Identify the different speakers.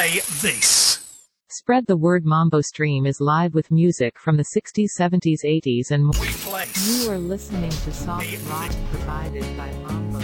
Speaker 1: play this.
Speaker 2: Spread the word. Mambo Stream is live with music from the 60s, 70s, 80s and more.
Speaker 1: We place.
Speaker 2: You are listening to soft rock provided by Mambo.